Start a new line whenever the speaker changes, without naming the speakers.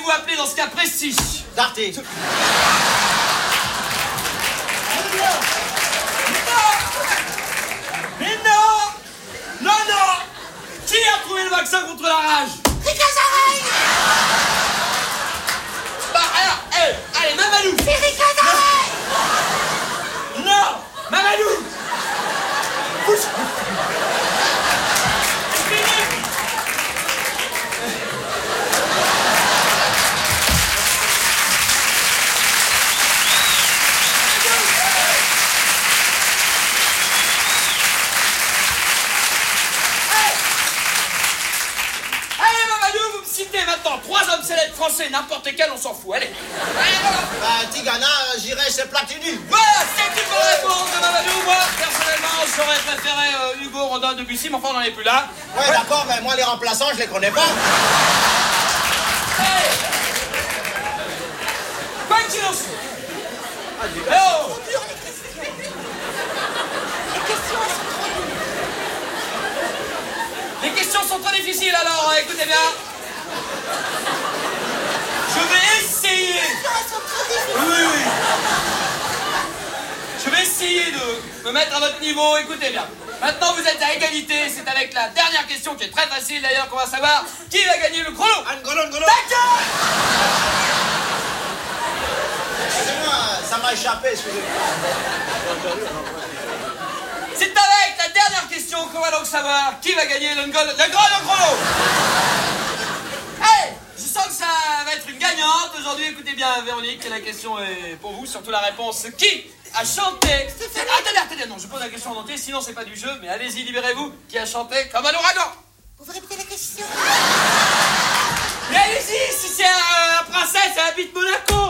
allez-vous appeler dans ce cas précis?
Darty.
Mais non! Non, non! Qui a trouvé le vaccin contre la rage?
Ricazarel.
Bah alors, allez, Mamadou!
C'est Ricazarel.
Non! Mamadou! Citez maintenant 3 hommes célèbres français, n'importe lesquels, on s'en fout. Allez, voilà.
Bah, Tigana, j'irais chez Platini.
Voilà, c'est une bonne réponse de Mamadou. Moi, personnellement, j'aurais préféré Hugo, Rodin, Debussy, mais enfin, on n'en est plus là.
Ouais, d'accord, mais moi, les remplaçants, je les connais pas.
Hey. Quoi qu'il en soit. Oh. Les questions sont trop difficiles, alors écoutez bien. Je vais essayer. Oui. Je vais essayer de me mettre à votre niveau. Écoutez bien. Maintenant, vous êtes à égalité. C'est avec la dernière question qui est très facile d'ailleurs qu'on va savoir qui va gagner le chrono.
Ngolo.
D'accord.
Excusez-moi, ça m'a échappé, excusez-moi.
C'est avec la dernière question qu'on va donc savoir qui va gagner le chrono. Hey, je sens que ça va être une gagnante aujourd'hui. Écoutez bien, Véronique, la question est pour vous, surtout la réponse. Qui a chanté... Attendez, non, je pose la question en entier, sinon c'est pas du jeu, mais allez-y, libérez-vous. Qui a chanté comme un ouragan?